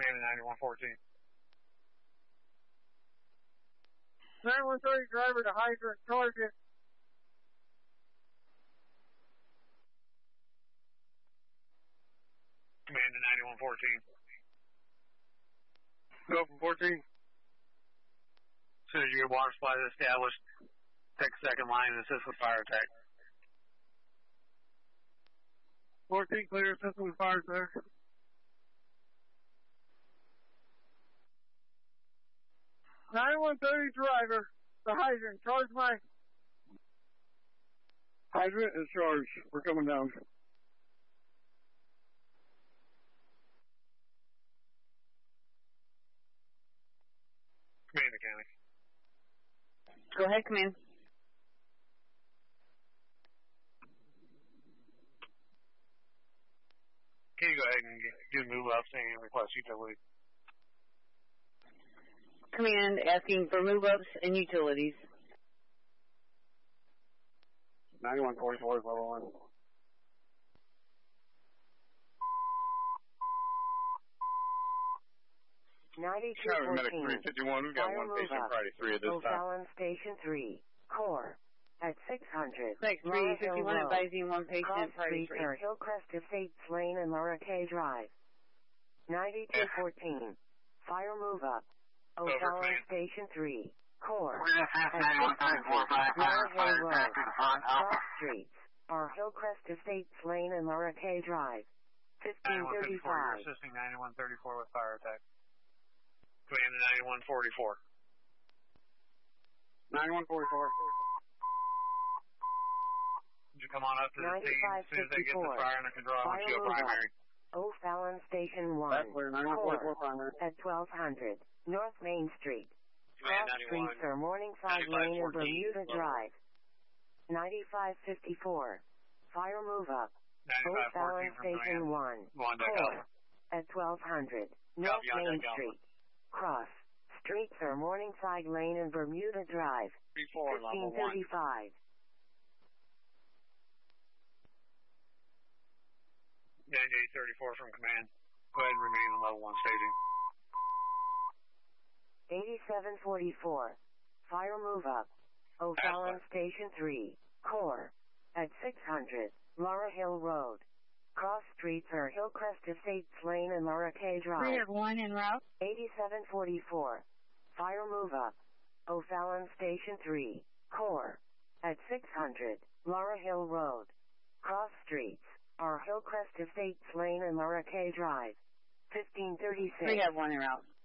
Command 9114. 9130 driver to hydrant, charge it. Command 9114. Go from 14. As soon as you get water supply established, take a second line and assist with fire attack. 14 clear, assist with fire attack. (9130) driver, the hydrant, charge my. Hydrant is charged. We're coming down. Command mechanic. Go ahead, command. Can you go ahead and get move up and request utility? Command asking for move-ups and utilities. 9144 is level 1. Medic 351, we've got one patient Friday 3 at this time. O'Fallon Station 3, core, at 600. Like 351 advising one patient Friday 3. Hillcrest Estates Lane and Laura K. Drive. 9214, fire move up. O'Fallon Station 3, core, at 600. Laura Hill Road, cross streets, are Hillcrest Estates Lane and Laura K. Drive. 1535. You're assisting 9134 with fire attack. Command 9144. 9144. Would you come on up to the scene as soon as they get the fire under control? I want you to go primary. O'Fallon Station 1, core, at 1200, North Main Street. Cross streets are Morningside Lane and Bermuda Drive. 9554, fire move up. O'Fallon Station 1, core, at 1200, North Main Street. Cross streets are Morningside Lane and Bermuda Drive. 1535. J 34 from command. Go ahead and remain in level 1 staging. 8744. Fire move up. O'Fallon Station 3, core, at 600, Laura Hill Road. Cross streets are Hillcrest Estates Lane and Laura K. Drive. 301 en route. 8744. Fire move up. O'Fallon Station 3, core, at 600, Laura Hill Road. Cross streets are Hillcrest Estates Lane and Laura K. Drive. 1536. 301 en route.